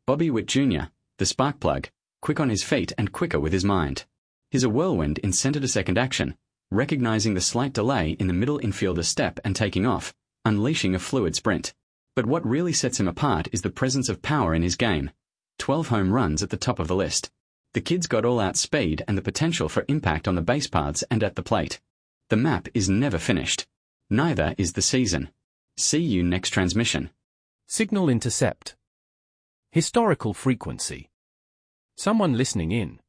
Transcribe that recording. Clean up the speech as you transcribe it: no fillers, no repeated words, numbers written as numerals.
Bobby Witt Jr., the spark plug, quick on his feet and quicker with his mind. He's a whirlwind in centre-to-second action, recognizing the slight delay in the middle infielder's step and taking off, unleashing a fluid sprint. But what really sets him apart is the presence of power in his game. 12 home runs at the top of the list. The kid's got all-out speed and the potential for impact on the base paths and at the plate. The map is never finished. Neither is the season. See you next transmission. Signal intercept. Historical frequency. Someone listening in.